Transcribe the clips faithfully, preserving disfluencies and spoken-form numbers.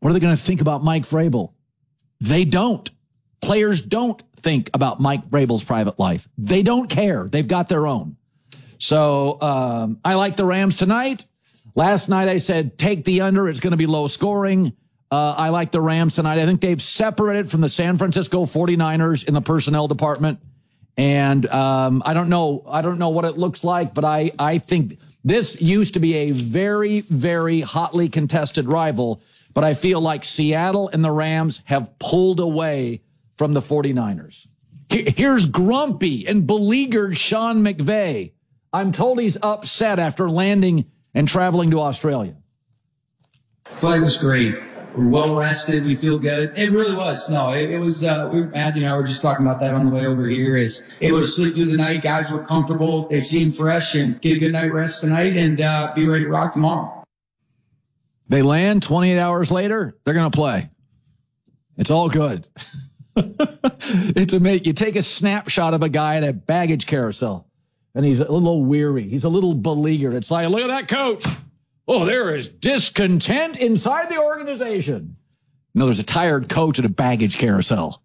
What are they going to think about Mike Vrabel? They don't. Players don't think about Mike Vrabel's private life. They don't care. They've got their own. So um, I like the Rams tonight. Last night I said take the under. It's going to be low scoring. Uh, I like the Rams tonight. I think they've separated from the San Francisco forty-niners in the personnel department. And um, I don't know. I don't know what it looks like, but I, I think this used to be a very, very hotly contested rival. But I feel like Seattle and the Rams have pulled away from the forty-niners. Here's grumpy and beleaguered Sean McVay. I'm told he's upset after landing and traveling to Australia. Flight was great. We're well rested. We feel good. It really was. No, it, it was, uh, we, Matthew and I were just talking about that on the way over here. Is able to sleep through the night. Guys were comfortable. They seemed fresh and get a good night rest tonight and, uh, be ready to rock tomorrow. They land twenty-eight hours later. They're going to play. It's all good. It's amazing. You take a snapshot of a guy at a baggage carousel and he's a little weary. He's a little beleaguered. It's like, look at that coach. Oh, there is discontent inside the organization. No, there's a tired coach at a baggage carousel.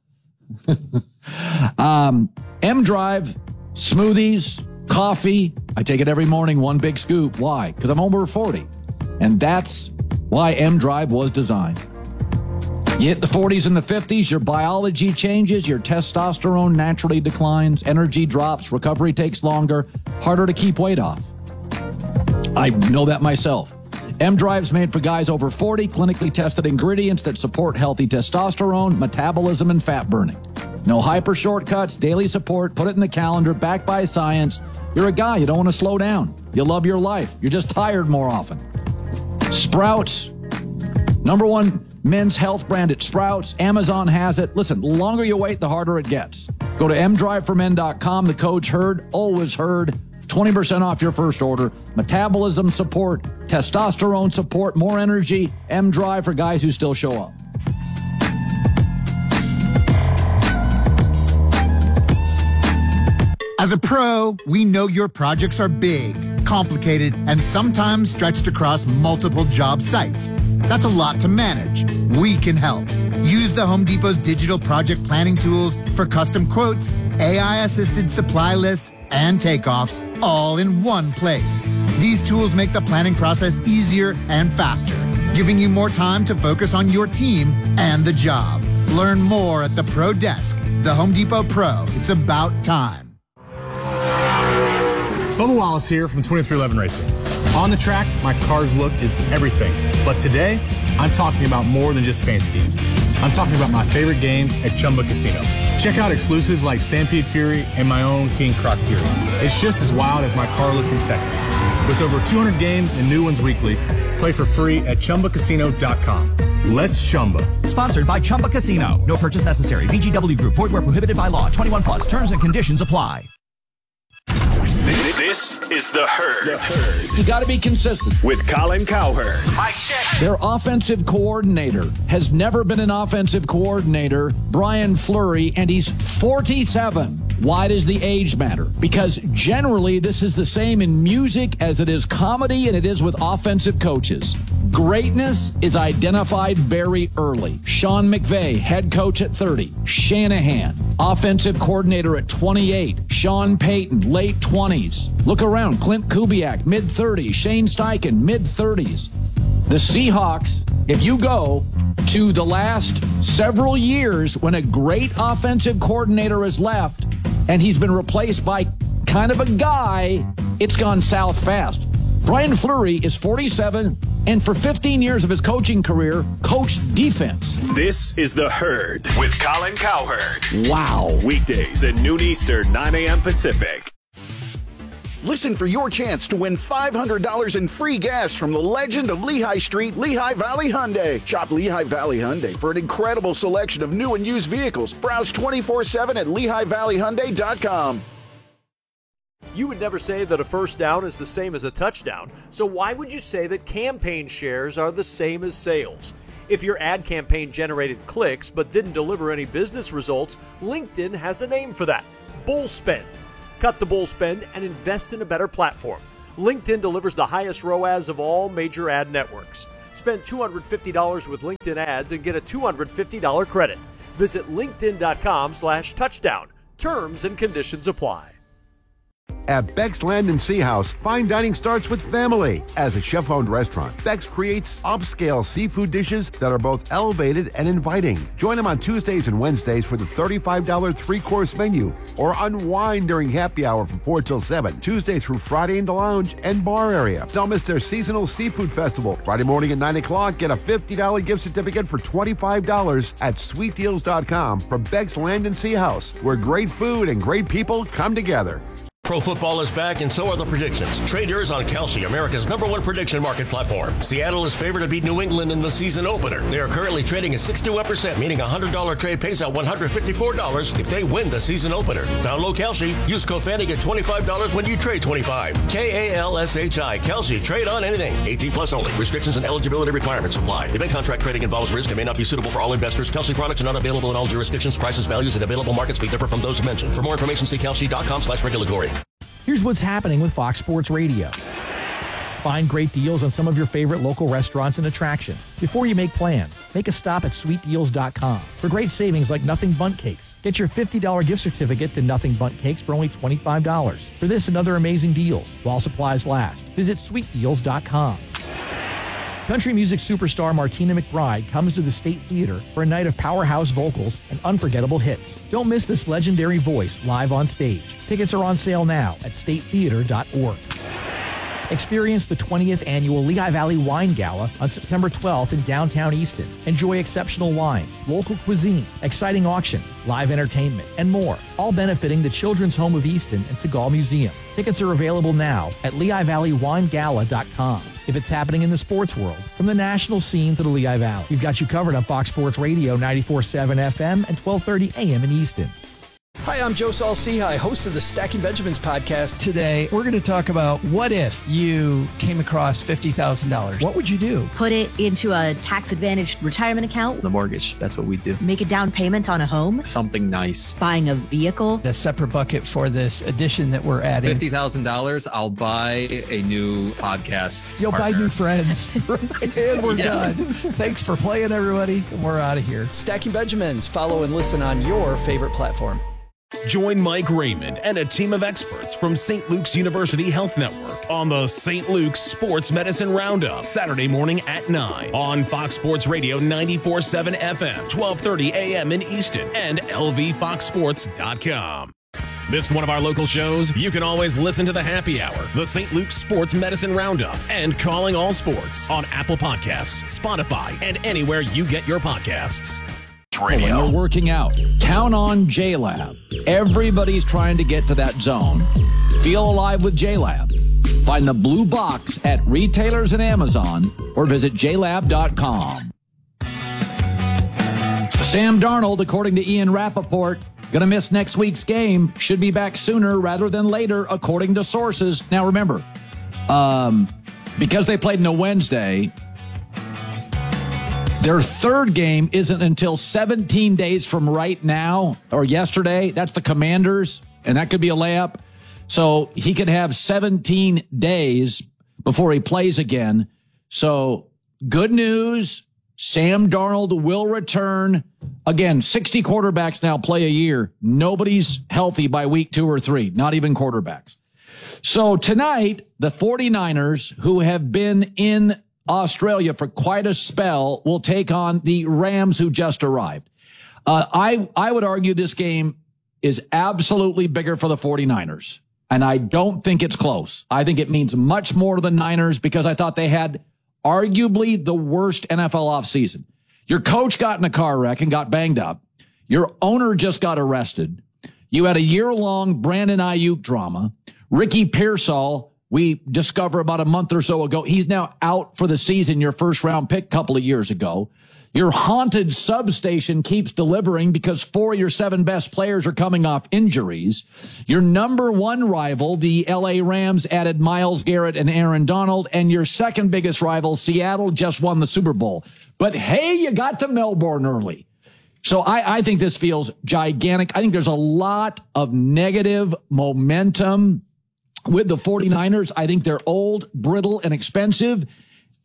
um, M-Drive, smoothies, coffee. I take it every morning, one big scoop. Why? Because I'm over forty. And that's why M-Drive was designed. You hit the forties and the fifties, your biology changes, your testosterone naturally declines, energy drops, recovery takes longer, harder to keep weight off. I know that myself. M-Drive's made for guys over forty, clinically tested ingredients that support healthy testosterone, metabolism, and fat burning. No hyper shortcuts, daily support, put it in the calendar, backed by science. You're a guy, you don't want to slow down. You love your life. You're just tired more often. Sprouts, number one men's health brand at Sprouts. Amazon has it. Listen, the longer you wait, the harder it gets. Go to m drive for men dot com. The code's HERD, always HERD. twenty percent off your first order. Metabolism support, testosterone support, more energy. M-Drive for guys who still show up. As a pro, we know your projects are big, complicated, and sometimes stretched across multiple job sites. That's a lot to manage. We can help. Use the Home Depot's digital project planning tools for custom quotes, A I-assisted supply lists, and takeoffs all in one place. These tools make the planning process easier and faster, giving you more time to focus on your team and the job. Learn more at the Pro Desk. The Home Depot Pro. It's about time. Bubba Wallace here from twenty-three eleven Racing. On the track, my car's look is everything. But today, I'm talking about more than just paint schemes. I'm talking about my favorite games at Chumba Casino. Check out exclusives like Stampede Fury and my own King Croc Fury. It's just as wild as my car look in Texas. With over two hundred games and new ones weekly, play for free at chumba casino dot com. Let's Chumba. Sponsored by Chumba Casino. No purchase necessary. V G W Group. Void where prohibited by law. twenty-one plus. Terms and conditions apply. This is The Herd. The Herd. You got to be consistent. With Colin Cowherd. Mike check. Their offensive coordinator has never been an offensive coordinator, Brian Fleury, and he's forty-seven. Why does the age matter? Because generally this is the same in music as it is comedy and it is with offensive coaches. Greatness is identified very early. Sean McVay, head coach at thirty. Shanahan, offensive coordinator at twenty-eight. Sean Payton, late twenties. Look around. Clint Kubiak, mid-thirties. Shane Steichen, mid-thirties. The Seahawks, if you go to the last several years when a great offensive coordinator has left and he's been replaced by kind of a guy, it's gone south fast. Brian Fleury is forty-seven, and for fifteen years of his coaching career, coached defense. This is The Herd with Colin Cowherd. Wow. Weekdays at noon Eastern, nine a.m. Pacific. Listen for your chance to win five hundred dollars in free gas from the legend of Lehigh Street, Lehigh Valley Hyundai. Shop Lehigh Valley Hyundai for an incredible selection of new and used vehicles. Browse twenty-four seven at lehigh valley hyundai dot com. You would never say that a first down is the same as a touchdown, so why would you say that campaign shares are the same as sales? If your ad campaign generated clicks but didn't deliver any business results, LinkedIn has a name for that: bull spend. Cut the bull spend and invest in a better platform. LinkedIn delivers the highest R O A S of all major ad networks. Spend two hundred fifty dollars with LinkedIn ads and get a two hundred fifty dollars credit. Visit linkedin.com slash touchdown. Terms and conditions apply. At Beck's Land and Sea House, fine dining starts with family. As a chef-owned restaurant, Beck's creates upscale seafood dishes that are both elevated and inviting. Join them on Tuesdays and Wednesdays for the thirty-five dollars three-course menu, or unwind during happy hour from four till seven, Tuesday through Friday in the lounge and bar area. Don't miss their seasonal seafood festival. Friday morning at nine o'clock, get a fifty dollars gift certificate for twenty-five dollars at sweet deals dot com for Beck's Land and Sea House, where great food and great people come together. Pro football is back, and so are the predictions. Trade yours on Kalshi, America's number one prediction market platform. Seattle is favored to beat New England in the season opener. They are currently trading at sixty-one percent, meaning a one hundred dollars trade pays out one hundred fifty-four dollars if they win the season opener. Download Kalshi. Use code Fanny, get twenty-five dollars when you trade twenty-five. K A L S H I. Kalshi. Trade on anything. eighteen plus only. Restrictions and eligibility requirements apply. Event contract trading involves risk and may not be suitable for all investors. Kalshi products are not available in all jurisdictions. Prices, values, and available markets may differ from those mentioned. For more information, see kalshi.com slash regulatory. Here's what's happening with Fox Sports Radio. Find great deals on some of your favorite local restaurants and attractions. Before you make plans, make a stop at sweet deals dot com for great savings like Nothing Bundt Cakes. Get your fifty dollars gift certificate to Nothing Bundt Cakes for only twenty-five dollars. For this and other amazing deals, while supplies last, visit sweet deals dot com. Country music superstar Martina McBride comes to the State Theater for a night of powerhouse vocals and unforgettable hits. Don't miss this legendary voice live on stage. Tickets are on sale now at state theater dot org. Experience the twentieth annual Lehigh Valley Wine Gala on September twelfth in downtown Easton. Enjoy exceptional wines, local cuisine, exciting auctions, live entertainment, and more, all benefiting the Children's Home of Easton and Segal Museum. Tickets are available now at lehigh valley wine gala dot com. If it's happening in the sports world, from the national scene to the Lehigh Valley, we've got you covered on Fox Sports Radio ninety-four point seven F M and twelve thirty A M in Easton. Hi, I'm Joe Saul-Sehy, host of the Stacking Benjamins podcast. Today, we're going to talk about what if you came across fifty thousand dollars. What would you do? Put it into a tax-advantaged retirement account. The mortgage, that's what we do. Make a down payment on a home. Something nice. Buying a vehicle. A separate bucket for this addition that we're adding. fifty thousand dollars, I'll buy a new podcast You'll partner. buy new friends. And we're yeah. done. Thanks for playing, everybody. And we're out of here. Stacking Benjamins. Follow and listen on your favorite platform. Join Mike Raymond and a team of experts from Saint Luke's University Health Network on the Saint Luke's Sports Medicine Roundup, Saturday morning at nine on Fox Sports Radio ninety-four point seven F M, twelve thirty A M in Easton, and L V fox sports dot com. Missed one of our local shows? You can always listen to the Happy Hour, the Saint Luke's Sports Medicine Roundup, and Calling All Sports on Apple Podcasts, Spotify, and anywhere you get your podcasts. When you're working out, count on J-Lab. Everybody's trying to get to that zone. Feel alive with J-Lab. Find the blue box at retailers and Amazon or visit j lab dot com. Sam Darnold, according to Ian Rappaport, going to miss next week's game. Should be back sooner rather than later, according to sources. Now, remember, um, because they played on a Wednesday, their third game isn't until seventeen days from right now or yesterday. That's the Commanders, and that could be a layup. So he could have seventeen days before he plays again. So good news. Sam Darnold will return. Again, sixty quarterbacks now play a year. Nobody's healthy by week two or three, not even quarterbacks. So tonight, the 49ers, who have been in Australia for quite a spell, will take on the Rams, who just arrived. Uh, I, I would argue this game is absolutely bigger for the 49ers, and I don't think it's close. I think it means much more to the Niners because I thought they had arguably the worst N F L offseason. Your coach got in a car wreck and got banged up. Your owner just got arrested. You had a year-long Brandon Ayuk drama. Ricky Pearsall, we discovered about a month or so ago, he's now out for the season, your first-round pick a couple of years ago. Your haunted substation keeps delivering because four of your seven best players are coming off injuries. Your number one rival, the L A Rams, added Myles Garrett and Aaron Donald. And your second biggest rival, Seattle, just won the Super Bowl. But, hey, you got to Melbourne early. So I, I think this feels gigantic. I think there's a lot of negative momentum with the 49ers. I think they're old, brittle, and expensive.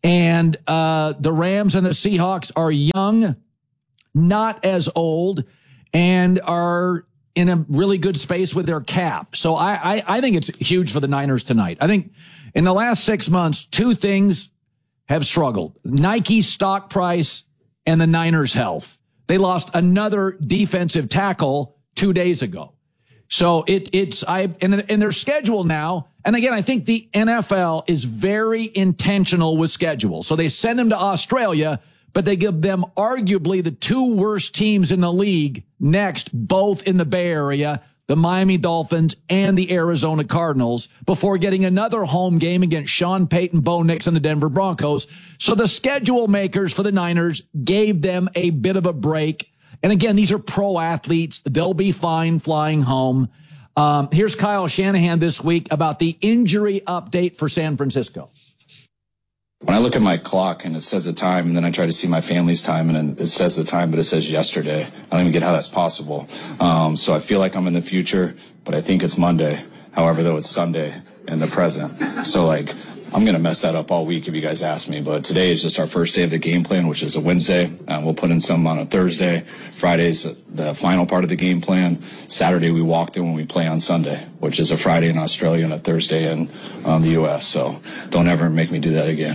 And uh, the Rams and the Seahawks are young, not as old, and are in a really good space with their cap. So I, I, I think it's huge for the Niners tonight. I think in the last six months, two things have struggled. Nike's stock price and the Niners' health. They lost another defensive tackle two days ago. So it, it's, I, and, and their schedule now, and again, I think the N F L is very intentional with schedule. So they send them to Australia, but they give them arguably the two worst teams in the league next, both in the Bay Area, the Miami Dolphins and the Arizona Cardinals, before getting another home game against Sean Payton, Bo Nix, and the Denver Broncos. So the schedule makers for the Niners gave them a bit of a break. And again, these are pro athletes. They'll be fine flying home. Um, here's Kyle Shanahan this week about the injury update for San Francisco. When I look at my clock and it says the time, and then I try to see my family's time and it says the time, but it says yesterday. I don't even get how that's possible. Um, so I feel like I'm in the future, but I think it's Monday. However, though, it's Sunday in the present. So, like, I'm going to mess that up all week if you guys ask me. But today is just our first day of the game plan, which is a Wednesday. Uh, we'll put in some on a Thursday. Friday's the final part of the game plan. Saturday, we walk through when we play on Sunday, which is a Friday in Australia and a Thursday in um, the U S. So don't ever make me do that again.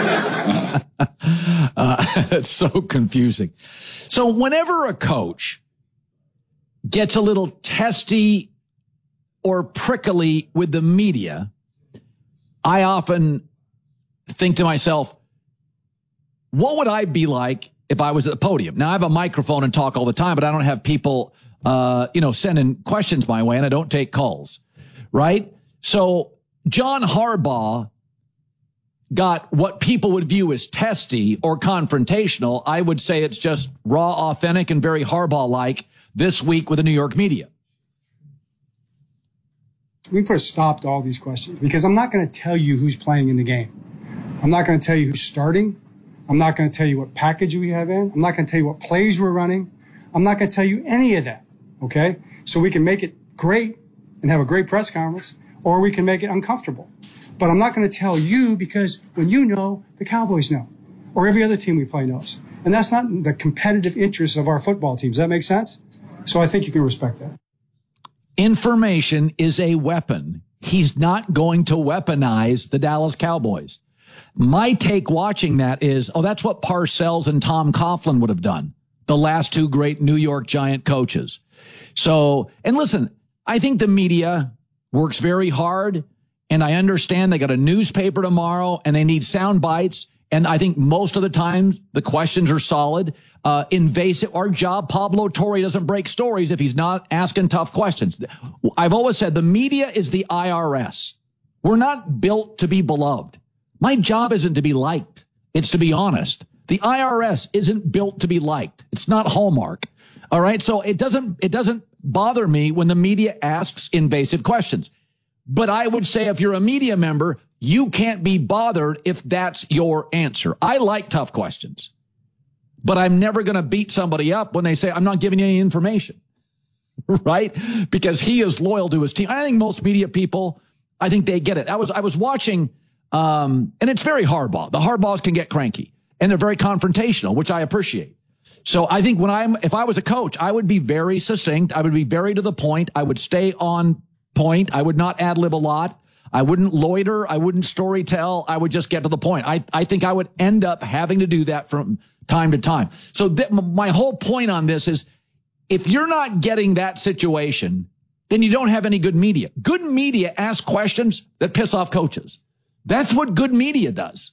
uh, it's so confusing. So whenever a coach gets a little testy or prickly with the media, I often think to myself, what would I be like if I was at the podium? Now, I have a microphone and talk all the time, but I don't have people, uh, you know, sending questions my way, and I don't take calls, right? So John Harbaugh got what people would view as testy or confrontational. I would say it's just raw, authentic, and very Harbaugh-like this week with the New York media. We put a stop to all these questions because I'm not going to tell you who's playing in the game. I'm not going to tell you who's starting. I'm not going to tell you what package we have in. I'm not going to tell you what plays we're running. I'm not going to tell you any of that, okay? So we can make it great and have a great press conference, or we can make it uncomfortable. But I'm not going to tell you because when you know, the Cowboys know, or every other team we play knows. And that's not the competitive interests of our football team. Does that make sense? So I think you can respect that. Information is a weapon. He's not going to weaponize the Dallas Cowboys. My take watching that is, oh, that's what Parcells and Tom Coughlin would have done, the last two great New York Giant coaches. So, and listen, I think the media works very hard, and I understand they got a newspaper tomorrow, and they need sound bites, and I think most of the time the questions are solid. Uh, invasive. Our job, Pablo Torre doesn't break stories if he's not asking tough questions. I've always said the media is the I R S. We're not built to be beloved. My job isn't to be liked. It's to be honest. The I R S isn't built to be liked. It's not Hallmark. All right. So it doesn't, it doesn't bother me when the media asks invasive questions. But I would say if you're a media member, you can't be bothered if that's your answer. I like tough questions. But I'm never going to beat somebody up when they say, I'm not giving you any information, right? Because he is loyal to his team. I think most media people, I think they get it. I was, I was watching, um, and it's very Harbaugh. The Harbaughs can get cranky and they're very confrontational, which I appreciate. So I think when I'm, if I was a coach, I would be very succinct. I would be very to the point. I would stay on point. I would not ad lib a lot. I wouldn't loiter. I wouldn't story tell. I would just get to the point. I, I think I would end up having to do that from time to time. So th- my whole point on this is if you're not getting that situation, then you don't have any good media. Good media asks questions that piss off coaches. That's what good media does.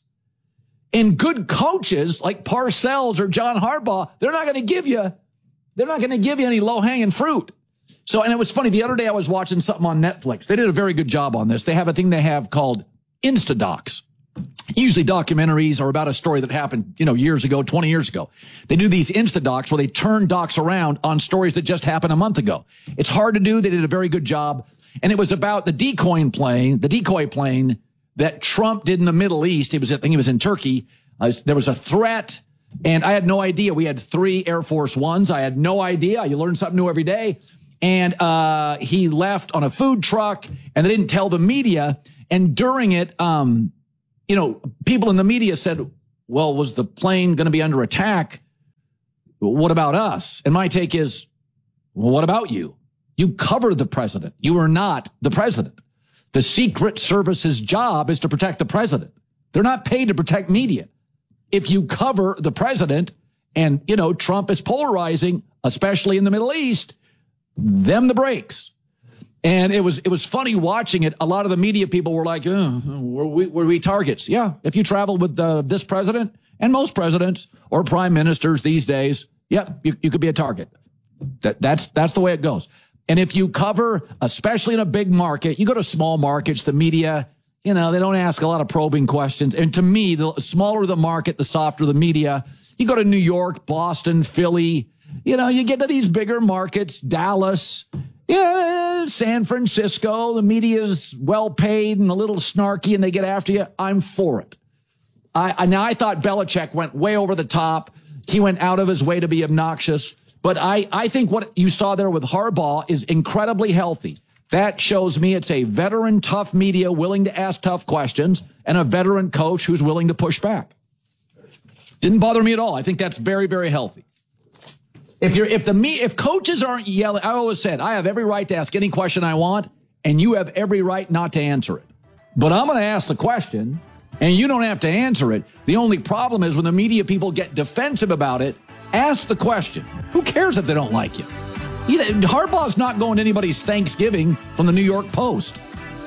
And good coaches like Parcells or John Harbaugh, they're not going to give you, they're not going to give you any low-hanging fruit. So, and it was funny, the other day I was watching something on Netflix. They did a very good job on this. They have a thing they have called Instadocs. Usually documentaries are about a story that happened, you know, years ago, twenty years ago. They do these Instadocs where they turn docs around on stories that just happened a month ago. It's hard to do. They did a very good job. And it was about the decoy plane, the decoy plane that Trump did in the Middle East. He was, I think he was in Turkey. Uh, there was a threat and I had no idea. We had three Air Force Ones. I had no idea. You learn something new every day. And, uh, he left on a food truck and they didn't tell the media. And during it, um, you know, people in the media said, well, was the plane going to be under attack? What about us? And my take is, well, what about you? You cover the president. You are not the president. The Secret Service's job is to protect the president. They're not paid to protect media. If you cover the president and, you know, Trump is polarizing, especially in the Middle East, them the breaks. And it was it was funny watching it. A lot of the media people were like, oh, were, we, were we targets? Yeah, if you travel with uh, this president and most presidents or prime ministers these days, yep, you, you could be a target. That, that's that's the way it goes. And if you cover, especially in a big market, you go to small markets, the media, you know, they don't ask a lot of probing questions. And to me, the smaller the market, the softer the media. You go to New York, Boston, Philly, you know, you get to these bigger markets, Dallas, yeah, San Francisco, the media is well paid and a little snarky and they get after you. I'm for it. I, I now I thought Belichick went way over the top. He went out of his way to be obnoxious. But I, I think what you saw there with Harbaugh is incredibly healthy. That shows me it's a veteran, tough media willing to ask tough questions and a veteran coach who's willing to push back. Didn't bother me at all. I think that's very, very healthy. If you're, if the me, if coaches aren't yelling, I always said, I have every right to ask any question I want, and you have every right not to answer it. But I'm going to ask the question, and you don't have to answer it. The only problem is when the media people get defensive about it, ask the question. Who cares if they don't like you? He, Harbaugh's not going to anybody's Thanksgiving from the New York Post.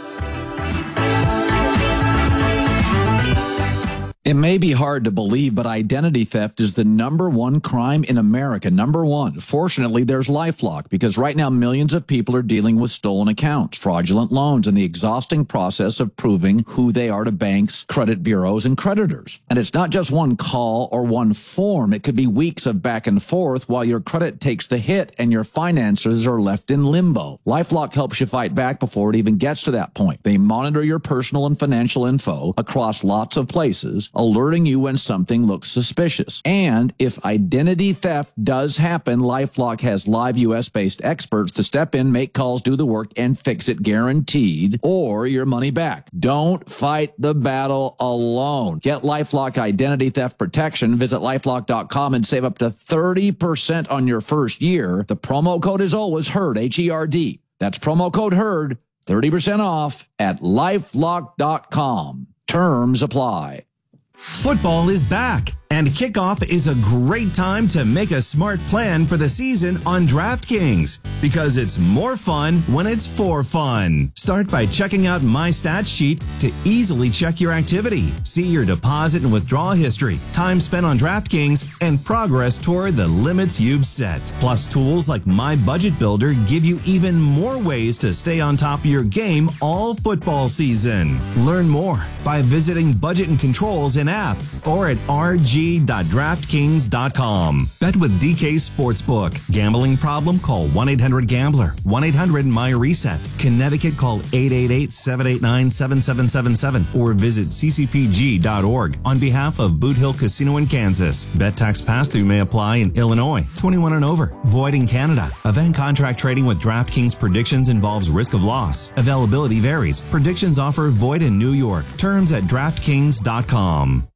It may be hard to believe, but identity theft is the number one crime in America. Number one. Fortunately, there's LifeLock, because right now millions of people are dealing with stolen accounts, fraudulent loans, and the exhausting process of proving who they are to banks, credit bureaus, and creditors. And it's not just one call or one form. It could be weeks of back and forth while your credit takes the hit and your finances are left in limbo. LifeLock helps you fight back before it even gets to that point. They monitor your personal and financial info across lots of places, alerting you when something looks suspicious. And if identity theft does happen, LifeLock has live U S-based experts to step in, make calls, do the work, and fix it guaranteed, or your money back. Don't fight the battle alone. Get LifeLock identity theft protection. Visit LifeLock dot com and save up to thirty percent on your first year. The promo code is always HERD, H E R D. That's promo code HERD, thirty percent off at LifeLock dot com. Terms apply. Football is back, and kickoff is a great time to make a smart plan for the season on DraftKings, because it's more fun when it's for fun. Start by checking out My Stats Sheet to easily check your activity, see your deposit and withdrawal history, time spent on DraftKings, and progress toward the limits you've set. Plus, tools like My Budget Builder give you even more ways to stay on top of your game all football season. Learn more by visiting Budget and Controls in app or at r g dot draftkings dot com. Bet with D K Sportsbook. Gambling problem? Call one eight hundred gambler. one eight hundred M Y reset. Connecticut, call eight eight eight, seven eight nine, seven seven seven seven or visit c c p g dot org on behalf of Boot Hill Casino in Kansas. Bet tax pass-through may apply in Illinois. twenty-one and over. Void in Canada. Event contract trading with DraftKings predictions involves risk of loss. Availability varies. Predictions offer void in New York. Terms at draftkings dot com.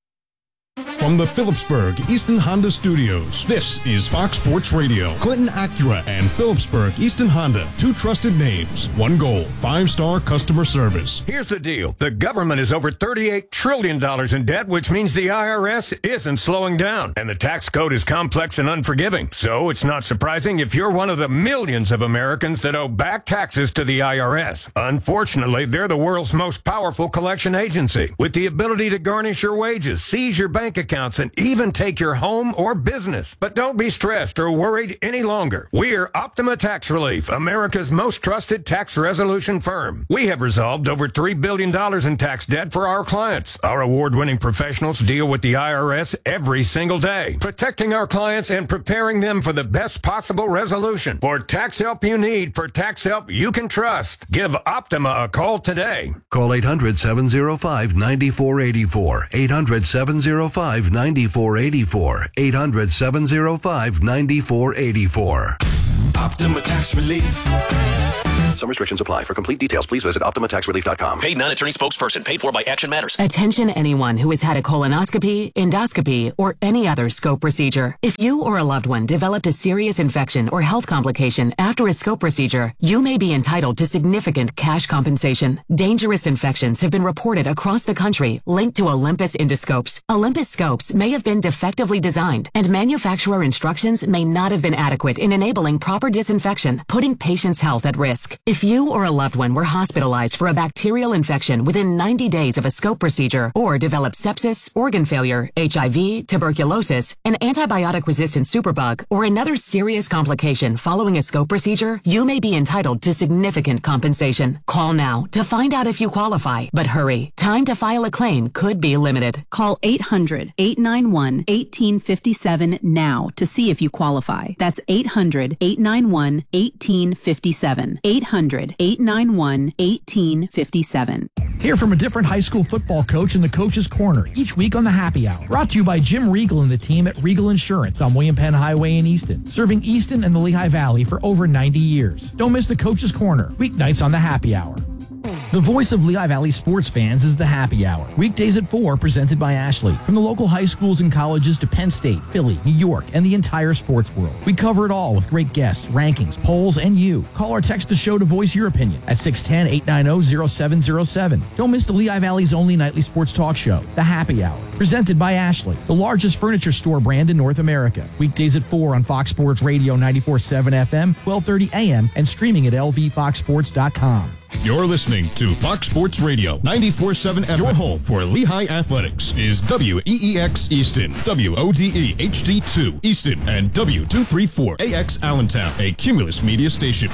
From the Phillipsburg Easton Honda Studios, this is Fox Sports Radio. Clinton Acura and Phillipsburg Easton Honda, two trusted names, one goal, five-star customer service. Here's the deal. The government is over thirty-eight trillion dollars in debt, which means the I R S isn't slowing down. And the tax code is complex and unforgiving. So it's not surprising if you're one of the millions of Americans that owe back taxes to the I R S. Unfortunately, they're the world's most powerful collection agency, with the ability to garnish your wages, seize your bank account, accounts and even take your home or business. But don't be stressed or worried any longer. We're Optima Tax Relief, America's most trusted tax resolution firm. We have resolved over three billion dollars in tax debt for our clients. Our award-winning professionals deal with the I R S every single day, protecting our clients and preparing them for the best possible resolution. For tax help you need, for tax help you can trust, give Optima a call today. Call eight hundred, seven oh five, nine four eight four. eight hundred, seven oh five, nine four eight four. eight hundred, seven oh five, nine four eight four. Optima Tax Relief. Some restrictions apply. For complete details, please visit Optima Tax Relief dot com. Paid non-attorney spokesperson. Paid for by Action Matters. Attention anyone who has had a colonoscopy, endoscopy, or any other scope procedure. If you or a loved one developed a serious infection or health complication after a scope procedure, you may be entitled to significant cash compensation. Dangerous infections have been reported across the country linked to Olympus endoscopes. Olympus scopes may have been defectively designed, and manufacturer instructions may not have been adequate in enabling proper disinfection, putting patients' health at risk. If you or a loved one were hospitalized for a bacterial infection within ninety days of a scope procedure, or developed sepsis, organ failure, H I V, tuberculosis, an antibiotic-resistant superbug, or another serious complication following a scope procedure, you may be entitled to significant compensation. Call now to find out if you qualify, but hurry. Time to file a claim could be limited. Call eight hundred, eight nine one, one eight five seven now to see if you qualify. That's eight hundred, eight nine one, one eight five seven. eight hundred, eight nine one, one eight five seven. Hear from a different high school football coach in the Coach's Corner each week on the Happy Hour. Brought to you by Jim Regal and the team at Regal Insurance on William Penn Highway in Easton, serving Easton and the Lehigh Valley for over ninety years. Don't miss the Coach's Corner, weeknights on the Happy Hour. The voice of Lehigh Valley sports fans is the Happy Hour. Weekdays at four, presented by Ashley. From the local high schools and colleges to Penn State, Philly, New York, and the entire sports world. We cover it all with great guests, rankings, polls, and you. Call or text the show to voice your opinion at six one zero, eight nine zero, zero seven zero seven. Don't miss the Lehigh Valley's only nightly sports talk show, The Happy Hour. Presented by Ashley, the largest furniture store brand in North America. Weekdays at four on Fox Sports Radio ninety-four point seven F M, twelve thirty A M, and streaming at L V fox sports dot com. You're listening to Fox Sports Radio ninety-four point seven F M. Your home for Lehigh Athletics is W E E X Easton, W O D E H D two Easton, and W two thirty-four A X Allentown, a Cumulus Media station.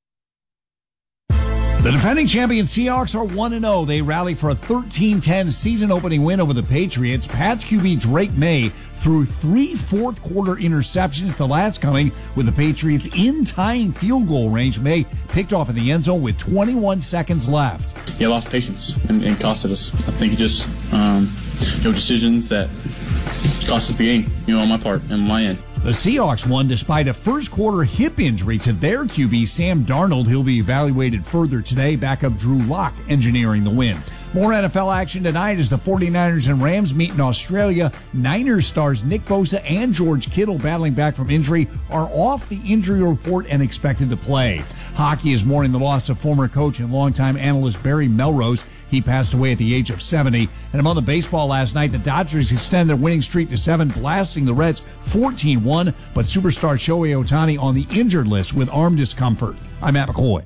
The defending champion Seahawks are one and oh. They rally for a thirteen ten season-opening win over the Patriots. Pats Q B Drake May threw three fourth-quarter interceptions, the last coming with the Patriots in tying field goal range. May picked off in the end zone with twenty-one seconds left. He lost patience and, and costed us. I think he just, um, you know, decisions that cost us the game, you know, on my part and on my end. The Seahawks won despite a first-quarter hip injury to their Q B, Sam Darnold. He'll be evaluated further today. Backup Drew Lock engineering the win. More N F L action tonight as the 49ers and Rams meet in Australia. Niners stars Nick Bosa and George Kittle, battling back from injury, are off the injury report and expected to play. Hockey is mourning the loss of former coach and longtime analyst Barry Melrose. He passed away at the age of seventy. And among the baseball last night, the Dodgers extended their winning streak to seven, blasting the Reds fourteen one. But superstar Shohei Ohtani on the injured list with arm discomfort. I'm Matt McCoy.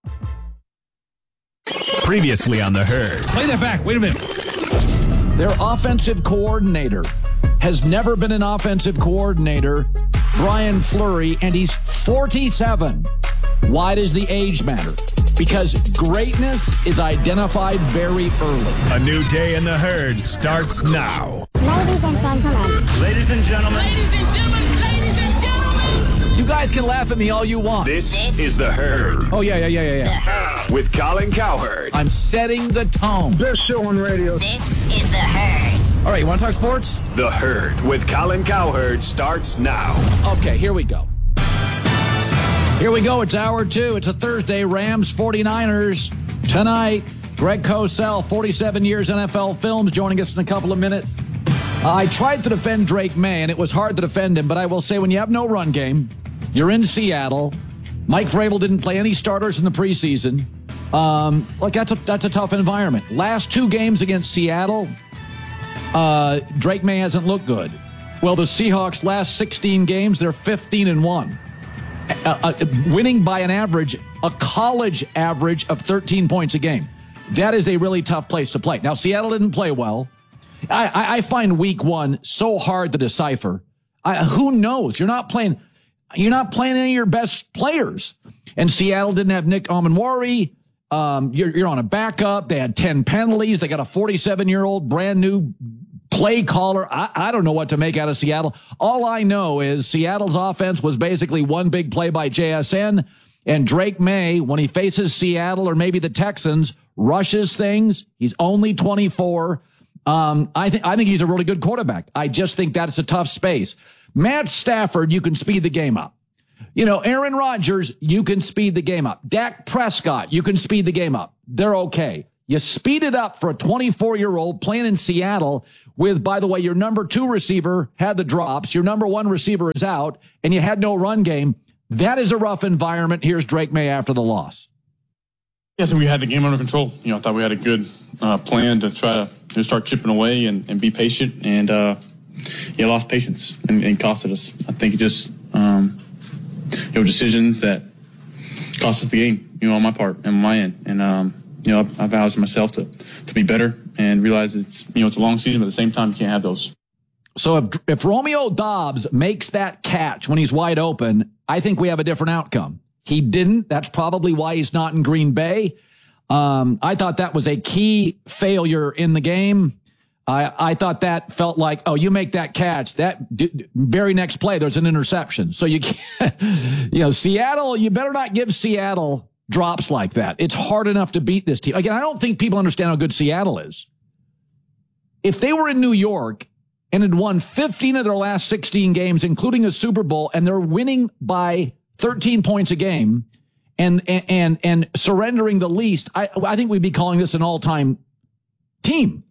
Previously on The Herd. Play that back. Wait a minute. Their offensive coordinator has never been an offensive coordinator, Brian Fleury, and he's forty-seven. Why does the age matter? Because greatness is identified very early. A new day in The Herd starts now. Ladies and gentlemen. Ladies and gentlemen. Ladies and gentlemen. Ladies and gentlemen. You guys can laugh at me all you want. This, this is The Herd. Oh, yeah, yeah, yeah, yeah, yeah. With Colin Cowherd. I'm setting the tone. Best show on radio. This is The Herd. All right, you want to talk sports? The Herd with Colin Cowherd starts now. Okay, here we go. Here we go. It's hour two. It's a Thursday. Rams forty-niners tonight. Greg Cosell, forty-seven years N F L films, joining us in a couple of minutes. Uh, I tried to defend Drake May, and it was hard to defend him, but I will say when you have no run game, you're in Seattle. Mike Vrabel didn't play any starters in the preseason. Um, look, that's a, that's a tough environment. Last two games against Seattle, uh, Drake May hasn't looked good. Well, the Seahawks' last sixteen games, they're fifteen and one. Uh, uh, winning by an average, a college average of thirteen points a game. That is a really tough place to play. Now, Seattle didn't play well. I, I, I find week one so hard to decipher. I, who knows? You're not playing, you're not playing any of your best players. And Seattle didn't have Nick Amanwari. Um, you're, you're on a backup. They had ten penalties. They got a forty-seven-year-old brand new play caller. I, I don't know what to make out of Seattle. All I know is Seattle's offense was basically one big play by J S N, and Drake May, when he faces Seattle or maybe the Texans, rushes things. He's only twenty-four. Um, I think I think he's a really good quarterback. I just think that's a tough space. Matt Stafford, you can speed the game up. You know, Aaron Rodgers, you can speed the game up. Dak Prescott, you can speed the game up. They're okay. You speed it up for a twenty-four-year-old playing in Seattle with, by the way, your number two receiver had the drops, your number one receiver is out, and you had no run game. That is a rough environment. Here's Drake May after the loss. Yeah, I think we had the game under control. You know, I thought we had a good uh, plan to try to you know, start chipping away and, and be patient. And, uh, yeah, lost patience and, and costed us. I think it just, um, you know, decisions that cost us the game, you know, on my part and on my end. And, um, you know, I've, I've vowed to myself to, to be better and realize it's, you know, it's a long season, but at the same time, you can't have those. So if, if Romeo Doubs makes that catch when he's wide open, I think we have a different outcome. He didn't. That's probably why he's not in Green Bay. Um, I thought that was a key failure in the game. I, I thought that felt like, oh, you make that catch, that d- very next play, there's an interception. So you can't, you know, Seattle, you better not give Seattle drops like that. It's hard enough to beat this team. Again, I don't think people understand how good Seattle is. If they were in New York and had won fifteen of their last sixteen games, including a Super Bowl, and they're winning by thirteen points a game and, and, and, and surrendering the least, I, I think we'd be calling this an all-time team.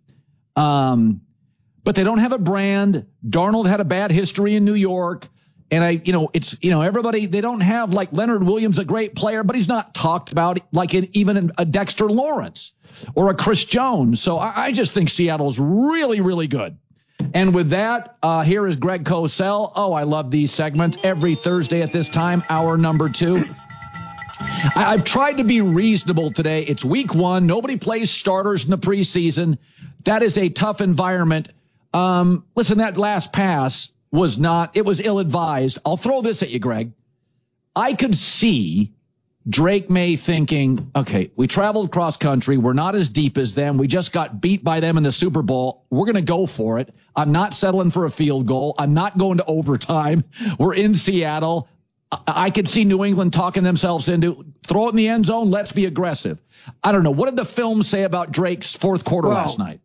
Um, but they don't have a brand. Darnold had a bad history in New York. And I, you know, it's, you know, everybody, they don't have like Leonard Williams, a great player, but he's not talked about like in, even a Dexter Lawrence or a Chris Jones. So I, I just think Seattle's really, really good. And with that, uh, here is Greg Cosell. Oh, I love these segments every Thursday at this time, hour number two. I, I've tried to be reasonable today. It's week one. Nobody plays starters in the preseason. That is a tough environment. Um, listen, that last pass was not, it was ill-advised. I'll throw this at you, Greg. I could see Drake May thinking, okay, we traveled cross country. We're not as deep as them. We just got beat by them in the Super Bowl. We're going to go for it. I'm not settling for a field goal. I'm not going to overtime. We're in Seattle. I, I could see New England talking themselves into throw it in the end zone. Let's be aggressive. I don't know. What did the film say about Drake's fourth quarter well, last night?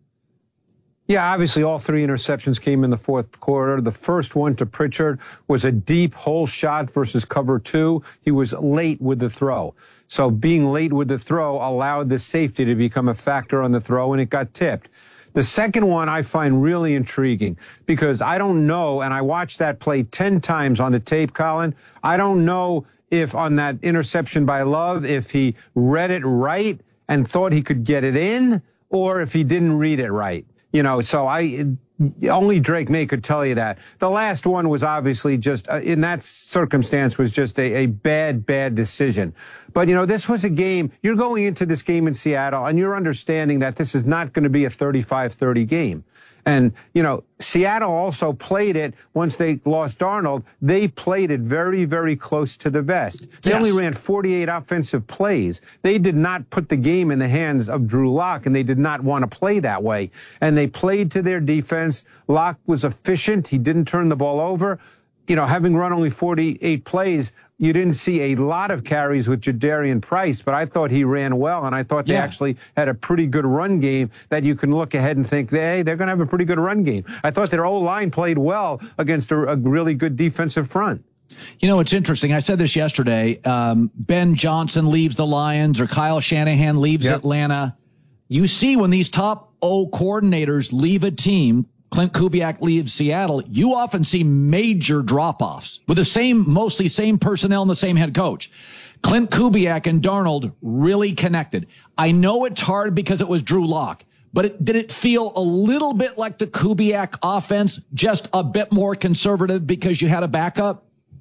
Yeah, obviously all three interceptions came in the fourth quarter. The first one to Pritchard was a deep hole shot versus cover two. He was late with the throw. So being late with the throw allowed the safety to become a factor on the throw, and it got tipped. The second one I find really intriguing because I don't know, and I watched that play ten times on the tape, Colin. I don't know if on that interception by Love, if he read it right and thought he could get it in, or if he didn't read it right. You know, so I only Drake May could tell you that. The last one was obviously just, uh, in that circumstance, was just a, a bad, bad decision. But, you know, this was a game. You're going into this game in Seattle, and you're understanding that this is not going to be a thirty-five thirty game. And, you know, Seattle also played it once they lost Darnold. They played it very, very close to the vest. They yes. only ran forty-eight offensive plays. They did not put the game in the hands of Drew Lock, and they did not want to play that way. And they played to their defense. Lock was efficient. He didn't turn the ball over. You know, having run only forty-eight plays, you didn't see a lot of carries with Jadarian Price, but I thought he ran well, and I thought they yeah. actually had a pretty good run game that you can look ahead and think, hey, they're going to have a pretty good run game. I thought their O-line played well against a, a really good defensive front. You know, it's interesting. I said this yesterday. Um, Ben Johnson leaves the Lions or Kyle Shanahan leaves yep. Atlanta. You see when these top O coordinators leave a team, Clint Kubiak leaves Seattle, you often see major drop-offs with the same, mostly same personnel and the same head coach. Clint Kubiak and Darnold really connected. I know it's hard because it was Drew Lock, but it, did it feel a little bit like the Kubiak offense, just a bit more conservative because you had a backup?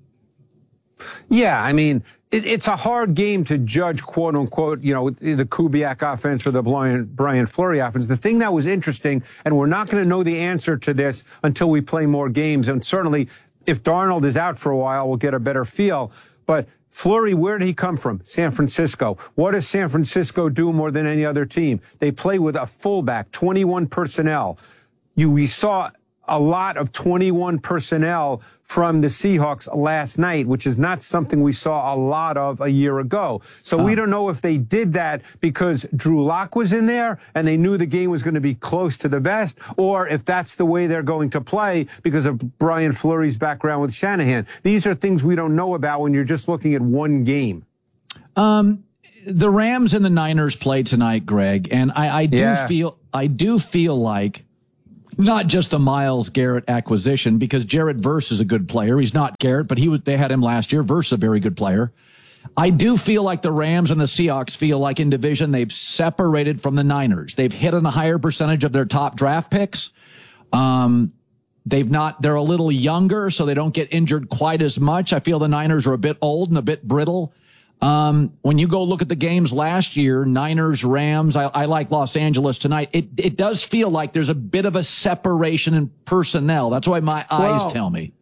Yeah, I mean, it, it's a hard game to judge, quote unquote, you know, the Kubiak offense or the Brian, Brian Fleury offense. The thing that was interesting, and we're not going to know the answer to this until we play more games, and certainly if Darnold is out for a while, we'll get a better feel. But Fleury, where did he come from? San Francisco. What does San Francisco do more than any other team? They play with a fullback, twenty-one personnel. You, we saw a lot of twenty-one personnel from the Seahawks last night, which is not something we saw a lot of a year ago. So oh. we don't know if they did that because Drew Lock was in there and they knew the game was going to be close to the vest, or if that's the way they're going to play because of Brian Fleury's background with Shanahan. These are things we don't know about when you're just looking at one game. Um, the Rams and the Niners played tonight, Greg, and I, I do yeah. feel I do feel like not just a Myles Garrett acquisition, because Jared Verse is a good player. He's not Garrett, but he was, they had him last year. Verse is a very good player. I do feel like the Rams and the Seahawks feel like in division they've separated from the Niners. They've hit on a higher percentage of their top draft picks. Um, they've not, they're a little younger, so they don't get injured quite as much. I feel the Niners are a bit old and a bit brittle. Um, when you go look at the games last year, Niners, Rams, I, I like Los Angeles tonight. It, it does feel like there's a bit of a separation in personnel. That's why my eyes well, tell me.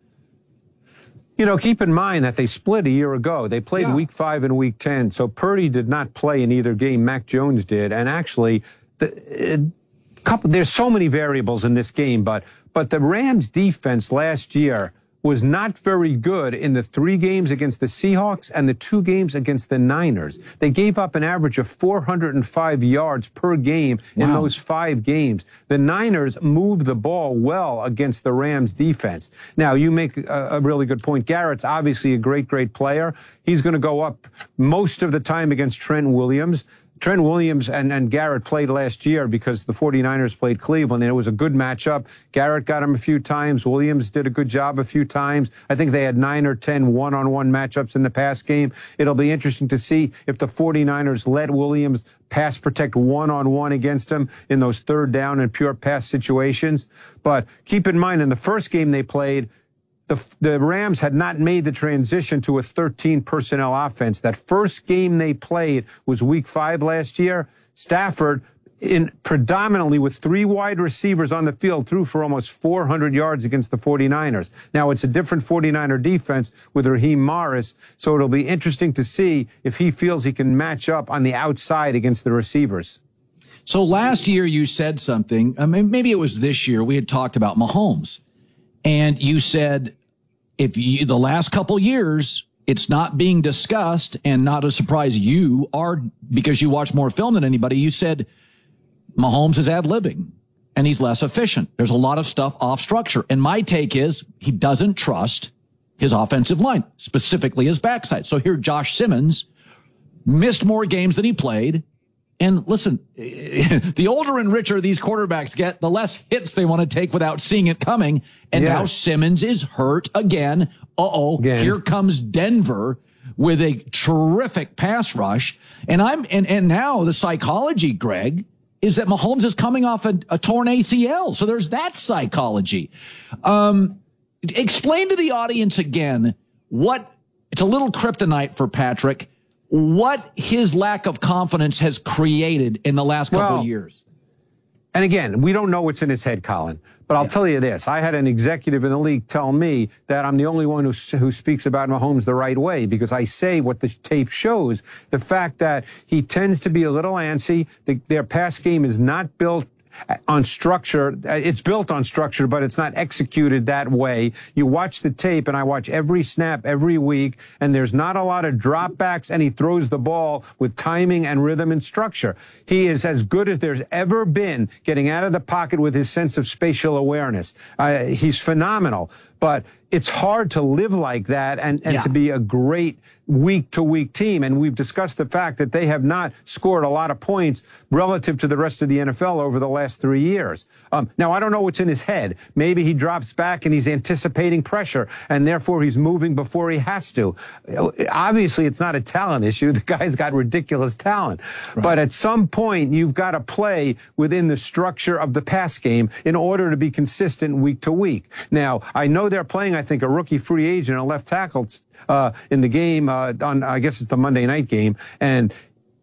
You know, keep in mind that they split a year ago. They played yeah. week five and week ten. So Purdy did not play in either game. Mac Jones did. And actually, the, uh, couple, there's so many variables in this game, but, but the Rams defense last year was not very good in the three games against the Seahawks and the two games against the Niners. They gave up an average of four hundred five yards per game wow. in those five games. The Niners moved the ball well against the Rams defense. Now, you make a, a really good point. Garrett's obviously a great, great player. He's going to go up most of the time against Trent Williams. Trent Williams and, and Garrett played last year because the 49ers played Cleveland, and it was a good matchup. Garrett got him a few times. Williams did a good job a few times. I think they had nine or ten one-on-one matchups in the pass game. It'll be interesting to see if the 49ers let Williams pass protect one-on-one against him in those third down and pure pass situations. But keep in mind, in the first game they played, The, the Rams had not made the transition to a thirteen personnel offense. That first game they played was week five last year. Stafford, in predominantly with three wide receivers on the field, threw for almost four hundred yards against the 49ers. Now, it's a different 49er defense with Raheem Morris, so it'll be interesting to see if he feels he can match up on the outside against the receivers. So last year you said something, I mean, maybe it was this year, we had talked about Mahomes. And you said, if you, the last couple years, it's not being discussed, and not a surprise you are, because you watch more film than anybody, you said Mahomes is ad-libbing and he's less efficient. There's a lot of stuff off structure. And my take is he doesn't trust his offensive line, specifically his backside. So here Josh Simmons missed more games than he played. And listen, the older and richer these quarterbacks get, the less hits they want to take without seeing it coming. And yes. now Simmons is hurt again. Uh-oh, again. Here comes Denver with a terrific pass rush. And I'm and, and now the psychology, Greg, is that Mahomes is coming off a, a torn A C L. So there's that psychology. Um, explain to the audience again what, it's a little kryptonite for Patrick, what his lack of confidence has created in the last couple well, of years. And again, we don't know what's in his head, Colin. But I'll yeah. tell you this. I had an executive in the league tell me that I'm the only one who, who speaks about Mahomes the right way, because I say what the tape shows. The fact that he tends to be a little antsy. The, their pass game is not built on structure. It's built on structure, but it's not executed that way. You watch the tape, and I watch every snap every week, and there's not a lot of dropbacks, and he throws the ball with timing and rhythm and structure. He is as good as there's ever been getting out of the pocket with his sense of spatial awareness. Uh, he's phenomenal, but it's hard to live like that and, and yeah. to be a great week-to-week team. And we've discussed the fact that they have not scored a lot of points relative to the rest of the N F L over the last three years. Um, now, I don't know what's in his head. Maybe he drops back and he's anticipating pressure, and therefore he's moving before he has to. Obviously, it's not a talent issue. The guy's got ridiculous talent. Right. But at some point, you've got to play within the structure of the pass game in order to be consistent week to week. Now, I know they're playing, I think, a rookie free agent, a left tackle, uh, in the game, uh, on, I guess it's the Monday night game. And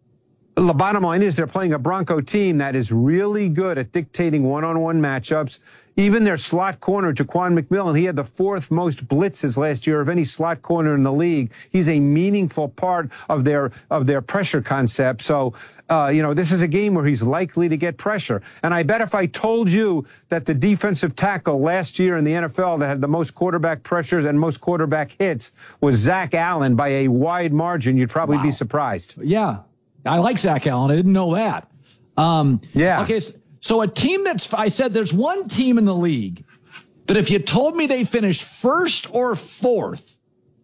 the bottom line is they're playing a Bronco team that is really good at dictating one-on-one matchups. Even their slot corner, Jaquan McMillan, he had the fourth most blitzes last year of any slot corner in the league. He's a meaningful part of their of their pressure concept. So, uh, you know, this is a game where he's likely to get pressure. And I bet if I told you that the defensive tackle last year in the N F L that had the most quarterback pressures and most quarterback hits was Zach Allen by a wide margin, you'd probably Wow. be surprised. Yeah, I like Zach Allen. I didn't know that. Um, yeah. Okay, so, so a team that's, I said there's one team in the league that if you told me they finished first or fourth,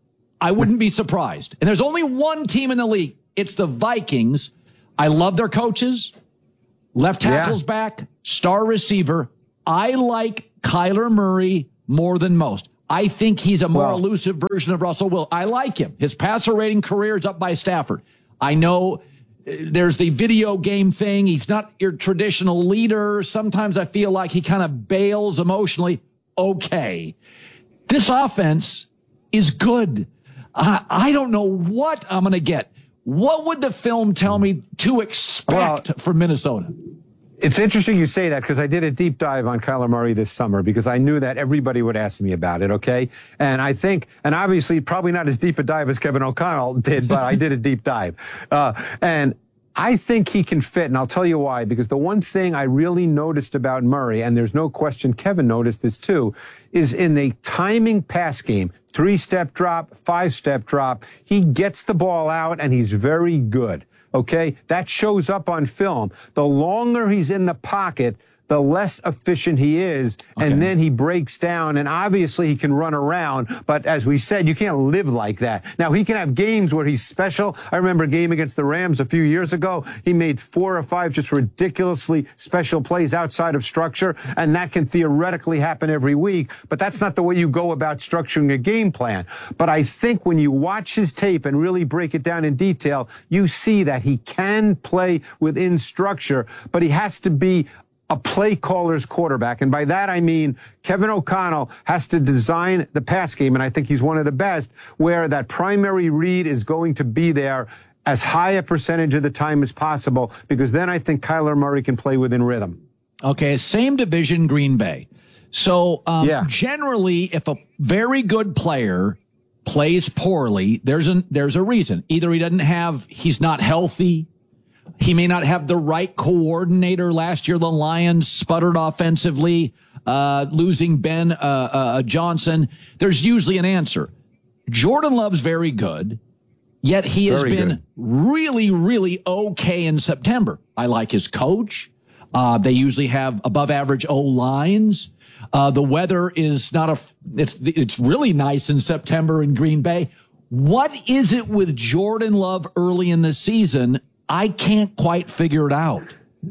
I wouldn't be surprised. And there's only one team in the league. It's the Vikings. I love their coaches. Left tackle's yeah. back, star receiver. I like Kyler Murray more than most. I think he's a more well, elusive version of Russell Wilson. I like him. His passer rating career is up by Stafford. I know there's the video game thing. He's not your traditional leader. Sometimes I feel like he kind of bails emotionally. Okay. This offense is good. I, I don't know what I'm going to get. What would the film tell me to expect well, from Minnesota? It's interesting you say that because I did a deep dive on Kyler Murray this summer because I knew that everybody would ask me about it, okay? And I think, and obviously probably not as deep a dive as Kevin O'Connell did, but I did a deep dive. Uh, and I think he can fit, and I'll tell you why, because the one thing I really noticed about Murray, and there's no question Kevin noticed this too, is in the timing pass game, three-step drop, five-step drop, he gets the ball out and he's very good. Okay, that shows up on film. The longer he's in the pocket, the less efficient he is, okay. and then he breaks down, and obviously he can run around, but as we said, you can't live like that. Now, he can have games where he's special. I remember a game against the Rams a few years ago. He made four or five just ridiculously special plays outside of structure, and that can theoretically happen every week, but that's not the way you go about structuring a game plan. But I think when you watch his tape and really break it down in detail, you see that he can play within structure, but he has to be a play caller's quarterback. And by that, I mean Kevin O'Connell has to design the pass game, and I think he's one of the best, where that primary read is going to be there as high a percentage of the time as possible, because then I think Kyler Murray can play within rhythm. Okay, same division, Green Bay. So um, yeah. generally, if a very good player plays poorly, there's a, there's a reason. Either he doesn't have, he's not healthy, he may not have the right coordinator. Last year, the Lions sputtered offensively, uh, losing Ben uh, uh, Johnson. There's usually an answer. Jordan Love's very good, yet he has very been good. really, really okay in September. I like his coach. Uh, they usually have above average O-lines. Uh, the weather is not a, it's, it's really nice in September in Green Bay. What is it with Jordan Love early in the season? I can't quite figure it out.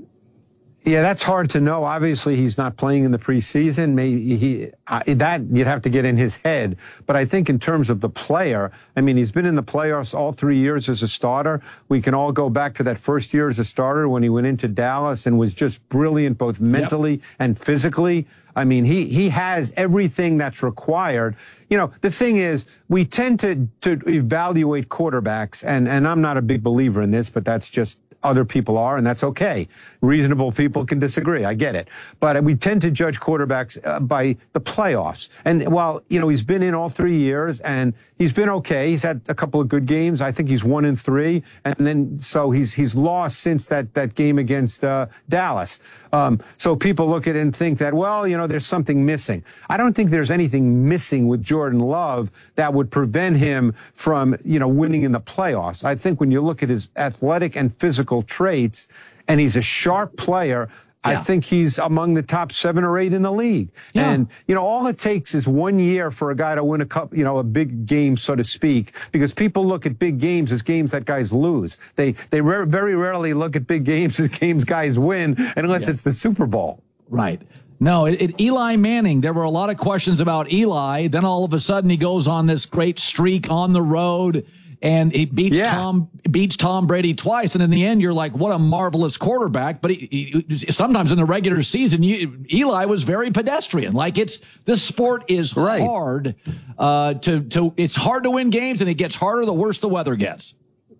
Yeah, that's hard to know. Obviously, he's not playing in the preseason. Maybe he uh, that you'd have to get in his head. But I think in terms of the player, I mean, he's been in the playoffs all three years as a starter. We can all go back to that first year as a starter when he went into Dallas and was just brilliant, both mentally yep. and physically. I mean, he, he has everything that's required. You know, the thing is, we tend to, to evaluate quarterbacks, and, and I'm not a big believer in this, but that's just other people are, and that's okay. Reasonable people can disagree. I get it. But we tend to judge quarterbacks uh, by the playoffs. And while, you know, he's been in all three years and he's been okay. He's had a couple of good games. I think he's one in three. And then, so he's, he's lost since that, that game against, uh, Dallas. Um, so people look at it and think that, well, you know, there's something missing. I don't think there's anything missing with Jordan Love that would prevent him from, you know, winning in the playoffs. I think when you look at his athletic and physical traits, and he's a sharp player, yeah. I think he's among the top seven or eight in the league. Yeah. And, you know, all it takes is one year for a guy to win a cup, you know, a big game, so to speak, because people look at big games as games that guys lose. They, they re- very rarely look at big games as games guys win, unless yeah. it's the Super Bowl. Right. No, it, it, Eli Manning, there were a lot of questions about Eli. Then all of a sudden he goes on this great streak on the road. And he beats yeah. Tom beats Tom Brady twice, and in the end, you're like, "What a marvelous quarterback!" But he, he, sometimes in the regular season, you, Eli was very pedestrian. Like it's this sport is right. hard uh, to to it's hard to win games, and it gets harder the worse the weather gets.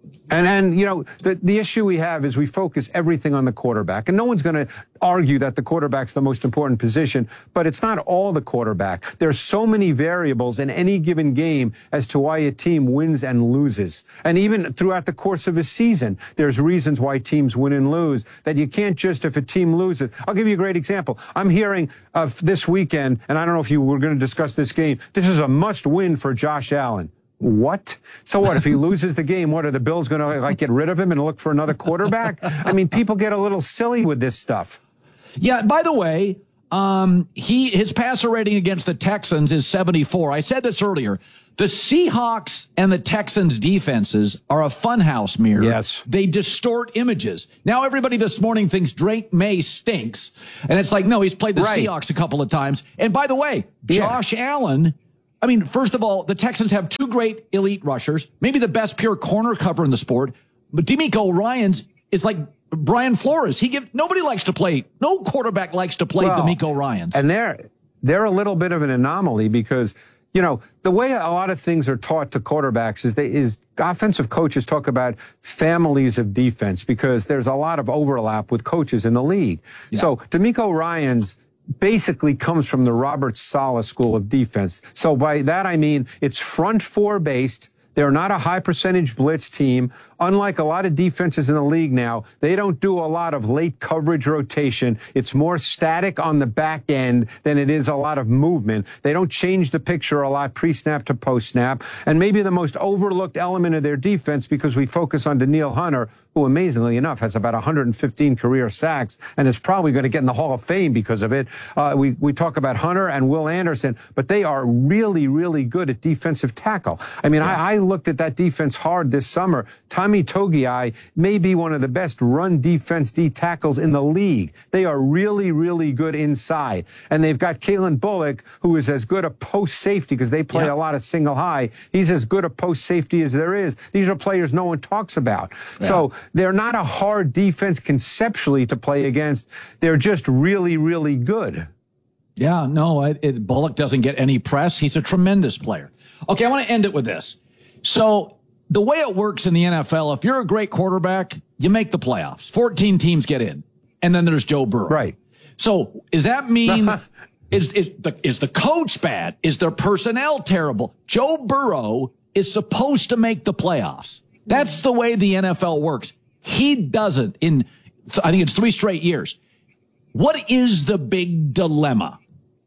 And, and you know, the, the issue we have is we focus everything on the quarterback. And no one's going to argue that the quarterback's the most important position, but it's not all the quarterback. There's so many variables in any given game as to why a team wins and loses. And even throughout the course of a season, there's reasons why teams win and lose that you can't just, if a team loses. I'll give you a great example. I'm hearing of this weekend, and I don't know if you were going to discuss this game. This is a must win for Josh Allen. What? So what, if he loses the game, what, are the Bills going to like get rid of him and look for another quarterback? I mean, people get a little silly with this stuff. Yeah, by the way, um, he his passer rating against the Texans is seventy-four. I said this earlier. The Seahawks and the Texans defenses are a funhouse mirror. Yes. They distort images. Now everybody this morning thinks Drake May stinks. And it's like, no, he's played the right. Seahawks a couple of times. And by the way, Josh yeah. Allen, I mean, first of all, the Texans have two great elite rushers, maybe the best pure corner cover in the sport. But DeMeco Ryans is like Brian Flores. He give nobody likes to play. No quarterback likes to play well, DeMeco Ryans. And they're they're a little bit of an anomaly because, you know, the way a lot of things are taught to quarterbacks is they is offensive coaches talk about families of defense because there's a lot of overlap with coaches in the league. Yeah. So DeMeco Ryans basically comes from the Robert Saleh school of defense. So by that, I mean, it's front four based. They're not a high percentage blitz team. Unlike a lot of defenses in the league now, they don't do a lot of late coverage rotation. It's more static on the back end than it is a lot of movement. They don't change the picture a lot pre-snap to post-snap. And maybe the most overlooked element of their defense, because we focus on Danielle Hunter, who amazingly enough has about one hundred fifteen career sacks and is probably going to get in the Hall of Fame because of it. Uh, we, we talk about Hunter and Will Anderson, but they are really, really good at defensive tackle. I mean, yeah. I, I looked at that defense hard this summer. Tommy Togiai may be one of the best run defense D tackles in the league. They are really, really good inside. And they've got Kalen Bullock, who is as good a post safety because they play yeah. a lot of single high. He's as good a post safety as there is. These are players no one talks about. Yeah. So they're not a hard defense conceptually to play against. They're just really, really good. Yeah, no, it, it, Bullock doesn't get any press. He's a tremendous player. Okay, I want to end it with this. So the way it works in the N F L, if you're a great quarterback, you make the playoffs. fourteen teams get in. And then there's Joe Burrow. Right. So does that mean is, is, the, is the coach bad? Is their personnel terrible? Joe Burrow is supposed to make the playoffs. That's the way the N F L works. He doesn't in, I think it's three straight years. What is the big dilemma?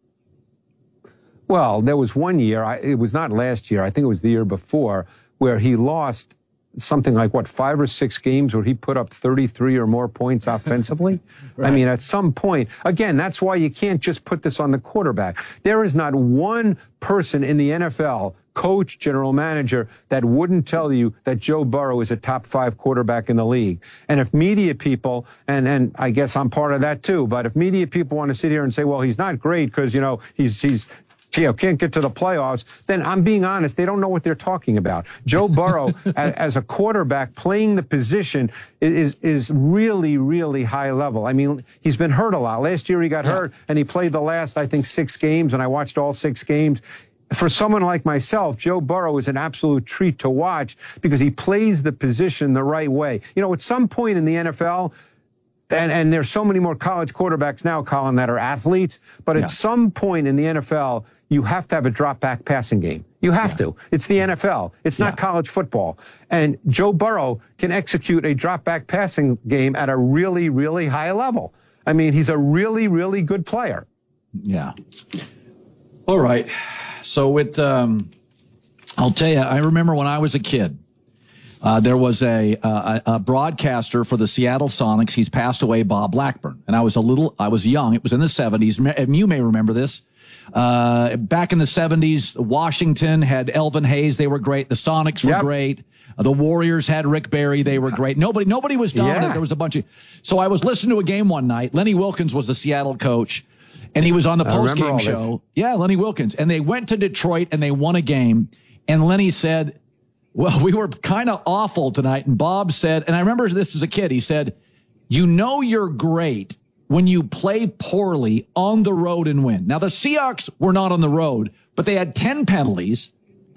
Well, there was one year, I, it was not last year, I think it was the year before, where he lost something like, what, five or six games where he put up thirty-three or more points offensively? Right. I mean, at some point, again, that's why you can't just put this on the quarterback. There is not one person in the N F L, coach, general manager, that wouldn't tell you that Joe Burrow is a top five quarterback in the league. And if media people, and, and I guess I'm part of that too, but if media people want to sit here and say, well, he's not great because, you know, he's, he's, you know, can't get to the playoffs, then I'm being honest, they don't know what they're talking about. Joe Burrow, as, as a quarterback, playing the position is is really, really high level. I mean, he's been hurt a lot. Last year he got yeah. hurt, and he played the last, I think, six games, and I watched all six games. For someone like myself, Joe Burrow is an absolute treat to watch because he plays the position the right way. You know, at some point in the N F L, And, and there's so many more college quarterbacks now, Colin, that are athletes. But at yeah. some point in the N F L, you have to have a drop back passing game. You have yeah. to. It's the N F L. It's not yeah. college football. And Joe Burrow can execute a drop back passing game at a really, really high level. I mean, he's a really, really good player. Yeah. All right. So it, um, I'll tell you, I remember when I was a kid. Uh, there was a, uh, a broadcaster for the Seattle Sonics. He's passed away, Bob Blackburn. And I was a little, I was young. It was in the seventies. And you may remember this. Uh, back in the seventies, Washington had Elvin Hayes. They were great. The Sonics were yep. great. Uh, the Warriors had Rick Barry. They were great. Nobody, nobody was dominant. Yeah. There was a bunch of, so I was listening to a game one night. Lenny Wilkens was the Seattle coach. And he was on the post-game show. This. Yeah, Lenny Wilkens. And they went to Detroit and they won a game. And Lenny said, well, we were kind of awful tonight. And Bob said, and I remember this as a kid, he said, you know you're great when you play poorly on the road and win. Now, the Seahawks were not on the road, but they had ten penalties.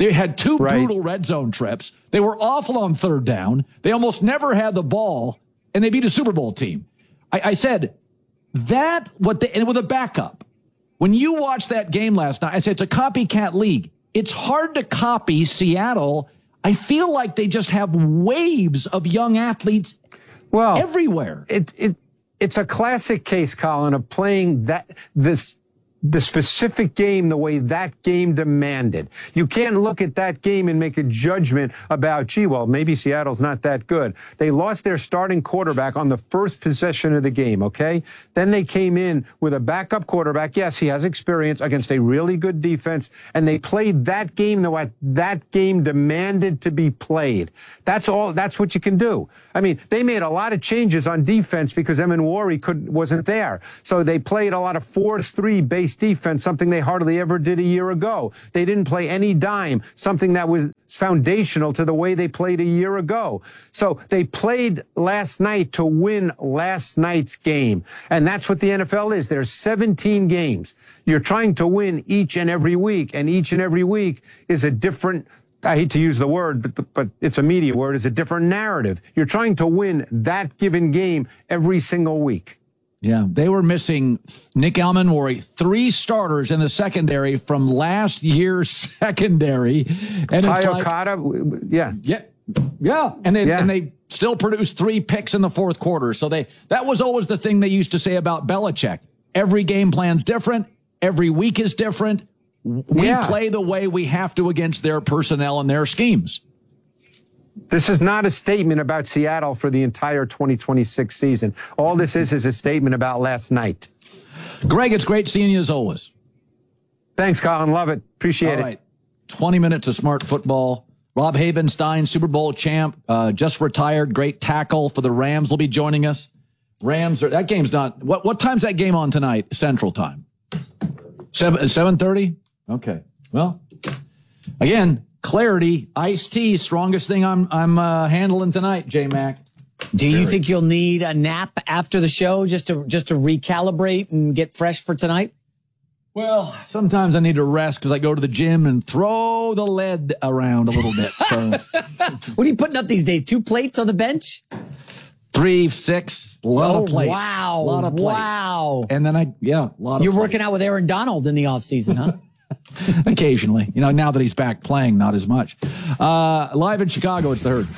They had two Right. brutal red zone trips. They were awful on third down. They almost never had the ball, and they beat a Super Bowl team. I, I said that what they, and with a backup. When you watch that game last night, I said it's a copycat league. It's hard to copy Seattle. I feel like they just have waves of young athletes well, everywhere. It it it's a classic case, Colin, of playing that this the specific game the way that game demanded. You can't look at that game and make a judgment about, gee, well, maybe Seattle's not that good. They lost their starting quarterback on the first possession of the game, okay? Then they came in with a backup quarterback. Yes, he has experience against a really good defense, and they played that game the way that game demanded to be played. That's all. That's what you can do. I mean, they made a lot of changes on defense because Emenwari could wasn't there. So they played a lot of four three base defense, something they hardly ever did a year ago. They didn't play any dime, something that was foundational to the way they played a year ago. So they played last night to win last night's game. And that's what the N F L is. There's seventeen games. You're trying to win each and every week, and each and every week is a different, I hate to use the word, but, but it's a media word, it's a different narrative. You're trying to win that given game every single week. Yeah, they were missing Nick Emenwari, three starters in the secondary from last year's secondary. And Ty it's like, Okada, yeah. Yeah, yeah. And they, Yeah. and they still produced three picks in the fourth quarter. So they that was always the thing they used to say about Belichick. Every game plan's different. Every week is different. We Yeah. play the way we have to against their personnel and their schemes. This is not a statement about Seattle for the entire twenty twenty-six season. All this is is a statement about last night. Greg, it's great seeing you as always. Thanks, Colin. Love it. Appreciate All it. right. twenty minutes of smart football. Rob Havenstein, Super Bowl champ, uh, just retired. Great tackle for the Rams, will be joining us. Rams, are, that game's not, what, what time's that game on tonight? Central time. Seven, seven thirty? Okay. Well, again, clarity, iced tea, strongest thing I'm, I'm, uh, handling tonight, J-Mac. Do you think you'll need a nap after the show just to, just to recalibrate and get fresh for tonight? Well, sometimes I need to rest because I go to the gym and throw the lead around a little bit. So what are you putting up these days? Two plates on the bench? Three, six, a lot oh, of plates. Wow. A lot of plates. Wow. And then I, yeah, a lot of You're plates. working out with Aaron Donald in the offseason, huh? Occasionally. You know, now that he's back playing, not as much. Uh, live in Chicago, it's the Herd.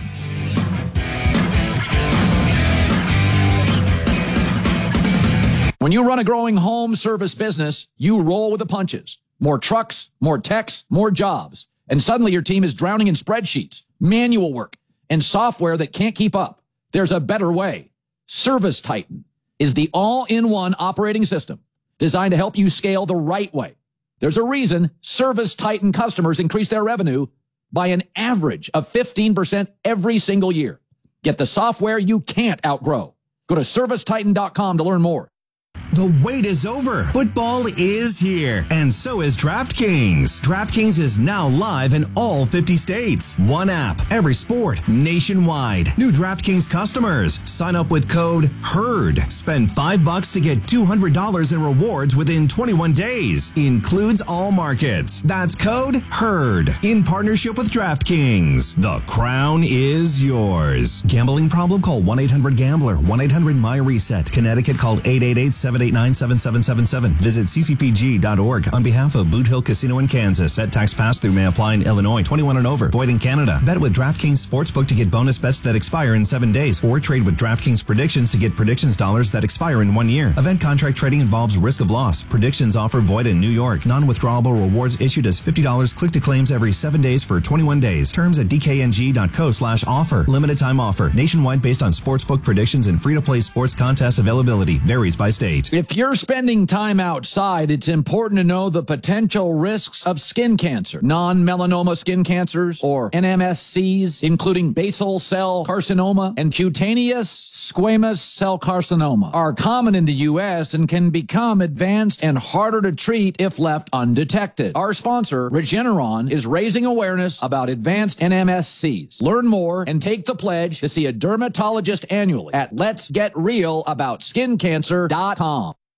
When you run a growing home service business, you roll with the punches. More trucks, more techs, more jobs. And suddenly your team is drowning in spreadsheets, manual work, and software that can't keep up. There's a better way. Service Titan is the all-in-one operating system designed to help you scale the right way. There's a reason Service Titan customers increase their revenue by an average of fifteen percent every single year. Get the software you can't outgrow. Go to service titan dot com to learn more. The wait is over. Football is here, and so is DraftKings. DraftKings is now live in all fifty states. One app, every sport, nationwide. New DraftKings customers, sign up with code HERD. Spend five bucks to get two hundred dollars in rewards within twenty-one days. Includes all markets. That's code HERD. In partnership with DraftKings. The crown is yours. Gambling problem? Call one eight hundred gambler. one eight hundred my reset. Connecticut, call eight eight eight, seven eight nine, seven seven seven seven. Visit c c p g dot org on behalf of Boot Hill Casino in Kansas. Bet tax pass-through may apply in Illinois. twenty-one and over. Void in Canada. Bet with DraftKings Sportsbook to get bonus bets that expire in seven days. Or trade with DraftKings Predictions to get predictions dollars that expire in one year. Event contract trading involves risk of loss. Predictions offer void in New York. Non-withdrawable rewards issued as fifty dollars click to claims every seven days for twenty-one days. Terms at d k n g dot co slash offer. Limited time offer. Nationwide based on sportsbook predictions and free-to-play sports contest availability. Varies by state. If you're spending time outside, it's important to know the potential risks of skin cancer. Non-melanoma skin cancers, or N M S Cs, including basal cell carcinoma and cutaneous squamous cell carcinoma, are common in the U S and can become advanced and harder to treat if left undetected. Our sponsor, Regeneron, is raising awareness about advanced N M S Cs. Learn more and take the pledge to see a dermatologist annually at lets get real about skin cancer dot com.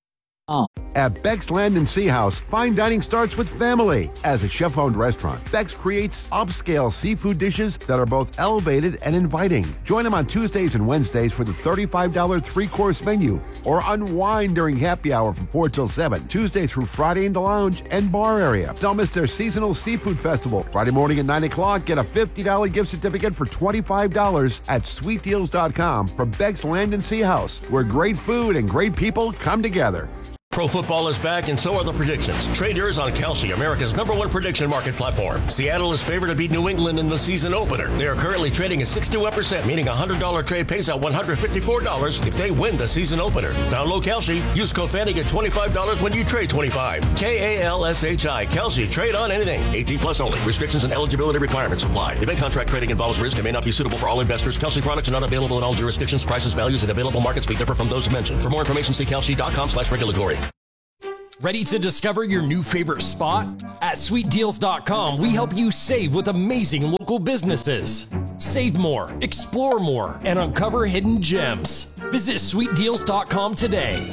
Oh. At Beck's Land and Sea House, fine dining starts with family. As a chef-owned restaurant, Beck's creates upscale seafood dishes that are both elevated and inviting. Join them on Tuesdays and Wednesdays for the thirty-five dollars three-course menu, or unwind during happy hour from four till seven, Tuesday through Friday in the lounge and bar area. Don't miss their seasonal seafood festival. Friday morning at nine o'clock, get a fifty dollars gift certificate for twenty-five dollars at sweet deals dot com for Beck's Land and Sea House, where great food and great people come together. Pro football is back, and so are the predictions. Trade yours on Kalshi, America's number one prediction market platform. Seattle is favored to beat New England in the season opener. They are currently trading at sixty-one percent, meaning a one hundred dollars trade pays out one hundred fifty-four dollars if they win the season opener. Download Kalshi. Use code Fanny, get twenty-five dollars when you trade twenty-five. K A L S H I. Kalshi. Trade on anything. eighteen plus only. Restrictions and eligibility requirements apply. Event contract trading involves risk and may not be suitable for all investors. Kalshi products are not available in all jurisdictions. Prices, values, and available markets may differ from those mentioned. For more information, see kalshi dot com slash regulatory. Ready to discover your new favorite spot? At sweet deals dot com, we help you save with amazing local businesses. Save more, explore more, and uncover hidden gems. Visit sweet deals dot com today.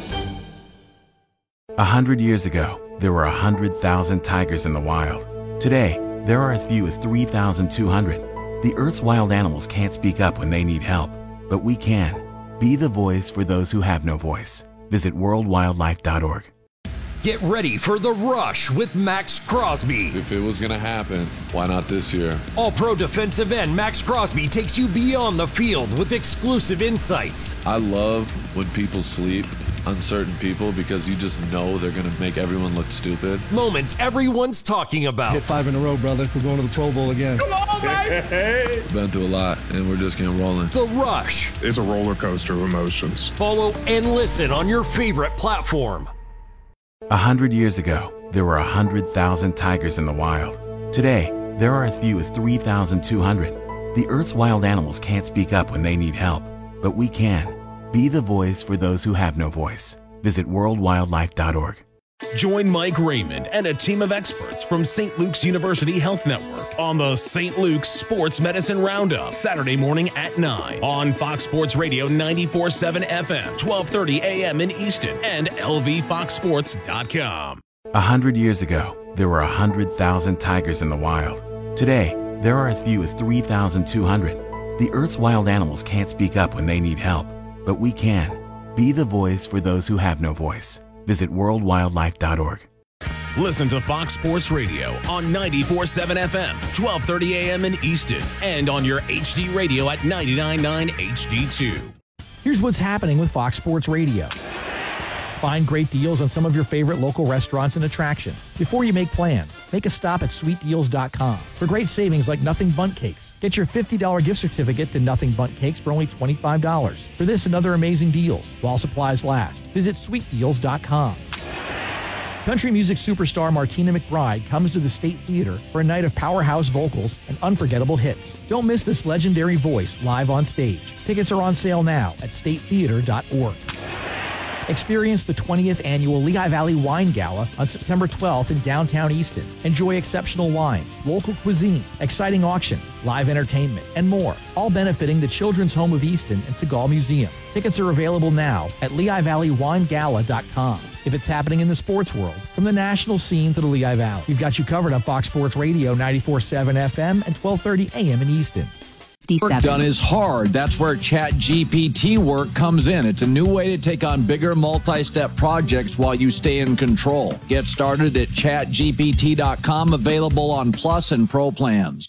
A hundred years ago, there were a hundred thousand tigers in the wild. Today, there are as few as three thousand two hundred. The Earth's wild animals can't speak up when they need help, but we can. Be the voice for those who have no voice. Visit world wildlife dot org. Get ready for The Rush with Max Crosby. If it was going to happen, why not this year? All-pro defensive end Max Crosby takes you beyond the field with exclusive insights. I love when people sleep on certain people because you just know they're going to make everyone look stupid. Moments everyone's talking about. Hit five in a row, brother. We're going to the Pro Bowl again. Come on, baby! Been through a lot, and we're just getting rolling. The Rush. It's a roller coaster of emotions. Follow and listen on your favorite platform. A hundred years ago, there were a hundred thousand tigers in the wild. Today, there are as few as three thousand two hundred. The Earth's wild animals can't speak up when they need help, but we can. Be the voice for those who have no voice. Visit world wildlife dot org. Join Mike Raymond and a team of experts from Saint Luke's University Health Network on the Saint Luke's Sports Medicine Roundup, Saturday morning at nine on Fox Sports Radio ninety-four point seven F M, twelve thirty A M in Easton, and L V fox sports dot com. A hundred years ago, there were a hundred thousand tigers in the wild. Today, there are as few as three thousand two hundred. The Earth's wild animals can't speak up when they need help, but we can. Be the voice for those who have no voice. Visit world wildlife dot org. Listen to Fox Sports Radio on ninety-four point seven F M, twelve thirty A M in Easton, and on your H D radio at ninety-nine point nine H D two. Here's what's happening with Fox Sports Radio. Find great deals on some of your favorite local restaurants and attractions. Before you make plans, make a stop at sweet deals dot com for great savings like Nothing Bundt Cakes. Get your fifty dollars gift certificate to Nothing Bundt Cakes for only twenty-five dollars. For this and other amazing deals, while supplies last, visit sweet deals dot com. Country music superstar Martina McBride comes to the State Theater for a night of powerhouse vocals and unforgettable hits. Don't miss this legendary voice live on stage. Tickets are on sale now at state theater dot org. Experience the twentieth annual Lehigh Valley Wine Gala on September twelfth in downtown Easton. Enjoy exceptional wines, local cuisine, exciting auctions, live entertainment, and more, all benefiting the Children's Home of Easton and Segal Museum. Tickets are available now at lehigh valley wine gala dot com. If it's happening in the sports world, from the national scene to the Lehigh Valley, we've got you covered on Fox Sports Radio ninety-four point seven F M and twelve thirty A M in Easton. Work done is hard. That's where Chat G P T work comes in. It's a new way to take on bigger multi-step projects while you stay in control. Get started at chat G P T dot com, available on Plus and Pro plans.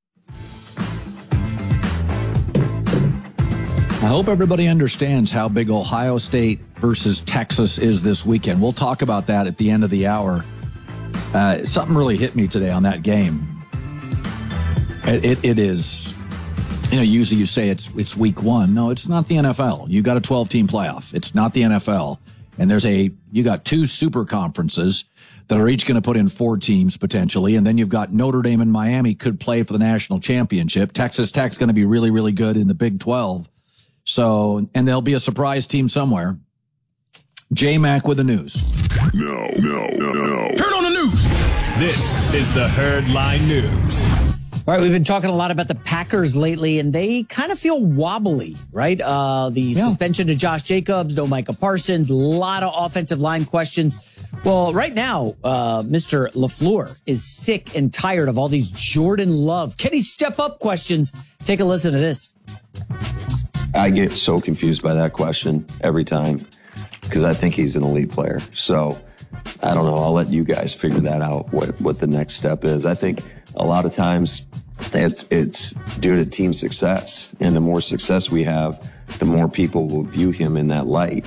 I hope everybody understands how big Ohio State versus Texas is this weekend. We'll talk about that at the end of the hour. Uh, something really hit me today on that game. It, it, it is... You know, usually you say it's it's week one. No, it's not the N F L. You got a twelve-team playoff. It's not the N F L. And there's a you got two super conferences that are each going to put in four teams potentially. And then you've got Notre Dame and Miami could play for the national championship. Texas Tech's going to be really, really good in the Big twelve. So, and there'll be a surprise team somewhere. J-Mac with the news. No, no, no, no. Turn on the news. This is the Herd Line News. All right, we've been talking a lot about the Packers lately, and they kind of feel wobbly, right? Uh, the yeah. suspension to Josh Jacobs, no Micah Parsons, a lot of offensive line questions. Well, right now, uh, Mister LaFleur is sick and tired of all these Jordan Love, can he step up questions. Take a listen to this. I get so confused by that question every time because I think he's an elite player. So I don't know. I'll let you guys figure that out, what, what the next step is. I think a lot of times it's, it's due to team success. And the more success we have, the more people will view him in that light.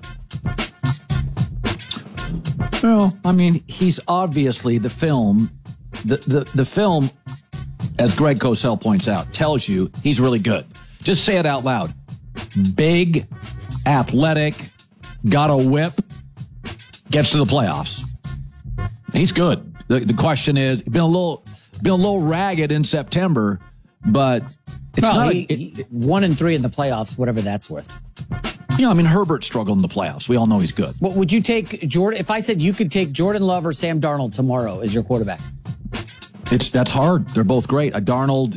Well, I mean, he's obviously the film, the, the, the film, as Greg Cosell points out, tells you he's really good. Just say it out loud. Big, athletic, got a whip, gets to the playoffs. He's good. The, the question is, been a little, been a little ragged in September, but it's well, not he, a, it, he, one and three in the playoffs, whatever that's worth. You know, I mean, Herbert struggled in the playoffs. We all know he's good. What would you take Jordan? If I said you could take Jordan Love or Sam Darnold tomorrow as your quarterback? It's that's hard. They're both great. A Darnold